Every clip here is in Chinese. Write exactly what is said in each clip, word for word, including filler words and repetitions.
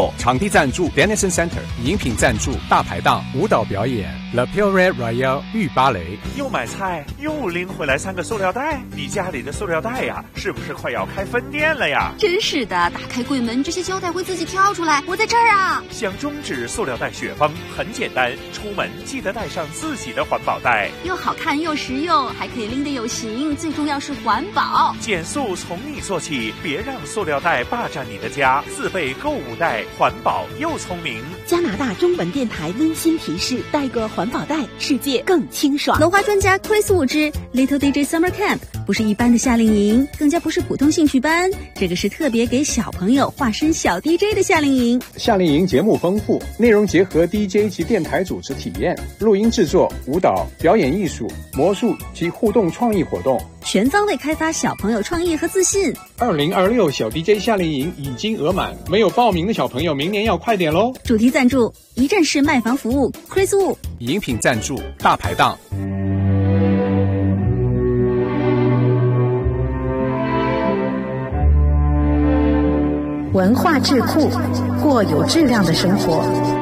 Mall， 场地赞助 Dennison Center， 饮品赞助大排档，舞蹈表演 Le Pure Royal 御芭蕾。 又买菜又拎回来三个塑料袋，你家里的塑料袋呀，是不是快要开分店了呀？ 真是的，打开柜门，这些胶带会自己跳出来。我在这儿啊！ 想终止塑料袋雪崩很简单，出门记得带上自己的环保袋， 又好看又实用，还可以拎得有型，最重要是环保。 减速从你做起，别让塑料袋霸占你的家，自备购物袋，环保又聪明。 加拿大中文电台温馨提示：带个环保袋，世界更清爽。 文化专家 Chris Wu 之 Little D J Summer Camp 不是一般的夏令营，更加不是普通兴趣班，这个是特别给小朋友化身小 D J 的夏令营。 夏令营节目丰富，内容结合 D J 及电台主持体验、录音制作、舞蹈、表演艺术、魔术及互动创意活动， 全方位开发小朋友创意和自信。 二零二六小 D J 夏令营已经额满，没有报名的小朋友明年要快点咯。 主题赞助一站式卖房服务 Chris Wu， 饮品赞助大排档。 文化智库，过有质量的生活。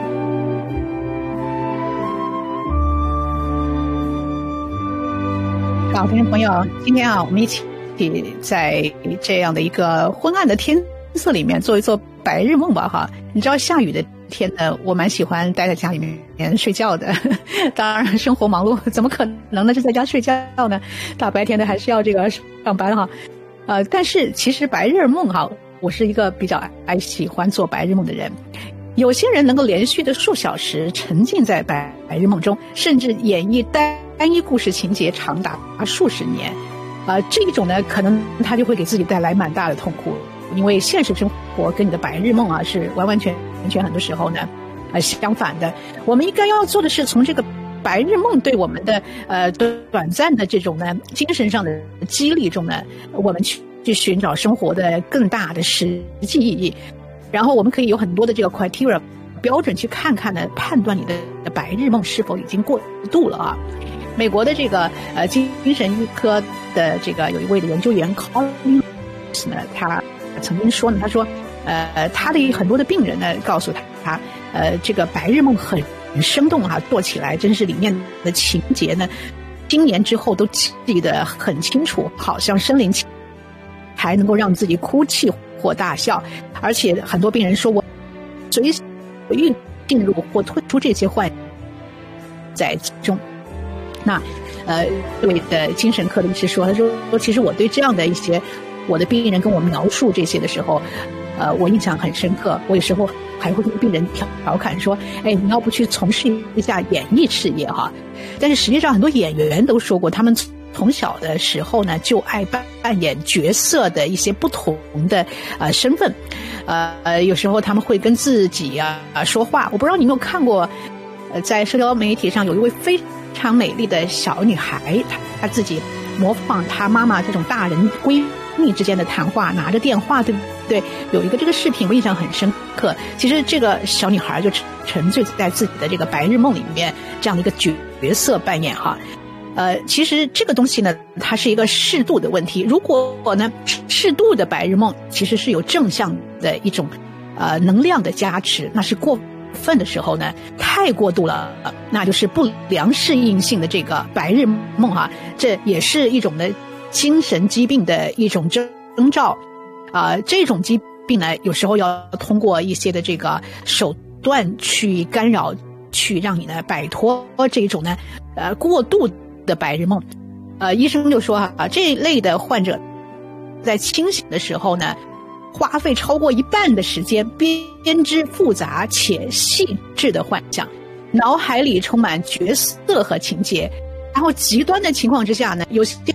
好，听众朋友，今天啊，我们一起在这样的一个昏暗的天色里面做一做白日梦吧哈。你知道下雨的天呢，我蛮喜欢待在家里面睡觉的。当然生活忙碌，怎么可能呢是在家睡觉呢？大白天的还是要这个上班哈。呃，但是其实白日梦哈，我是一个比较爱喜欢做白日梦的人。有些人能够连续的数小时沉浸在白日梦中，甚至演绎单单一故事情节长达数十年。呃，这一种呢，可能他就会给自己带来蛮大的痛苦，因为现实生活跟你的白日梦啊是完完全全很多时候呢，呃相反的。我们应该要做的是从这个白日梦对我们的呃短暂的这种呢精神上的激励中呢，我们去去寻找生活的更大的实际意义。然后我们可以有很多的这个 criteria 标准去看看呢，判断你的白日梦是否已经过度了啊。美国的这个呃精神医科的这个有一位的研究员 Collins 呢，他曾经说呢，他说呃他的很多的病人呢告诉他他呃这个白日梦很生动啊，做起来真是里面的情节呢经年之后都记得很清楚，好像身临其还能够让自己哭泣或大笑。而且很多病人说，我随意进入或退出这些幻在其中。那呃这位的精神科的医师说，他说其实我对这样的一些我的病人跟我描述这些的时候，呃我印象很深刻。我有时候还会跟病人调侃说，哎，你要不去从事一下演艺事业哈。但是实际上很多演员都说过，他们从小的时候呢就爱扮演角色的一些不同的呃身份。呃有时候他们会跟自己啊说话。我不知道你有没有看过呃在社交媒体上有一位非常美丽的小女孩，她她自己模仿她妈妈这种大人闺蜜之间的谈话，拿着电话，对不对？有一个这个视频我印象很深刻。其实这个小女孩就沉醉在自己的这个白日梦里面，这样的一个角色扮演哈。呃，其实这个东西呢，它是一个适度的问题。如果呢，适度的白日梦其实是有正向的一种呃能量的加持，那是过分的时候呢，太过度了，那就是不良适应性的这个白日梦哈、啊，这也是一种的精神疾病的一种征兆啊、呃。这种疾病呢，有时候要通过一些的这个手段去干扰，去让你呢摆脱这种呢呃过度的白日梦。呃，医生就说啊，这一类的患者在清醒的时候呢，花费超过一半的时间编织复杂且细致的幻想，脑海里充满角色和情节，然后极端的情况之下呢，有些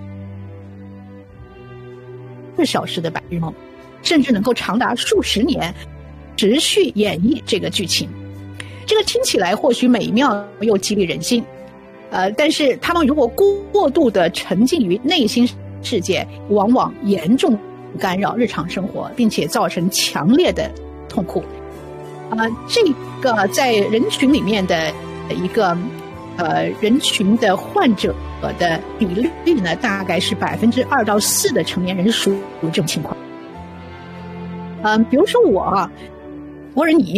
四小时的白日梦，甚至能够长达数十年持续演绎这个剧情。这个听起来或许美妙又激励人心，呃，但是他们如果过度的沉浸于内心世界，往往严重干扰日常生活，并且造成强烈的痛苦。呃，这个在人群里面的一个呃人群的患者的比例呢，大概是百分之二到四的成年人属于这种情况。嗯、呃，比如说我啊，或者你。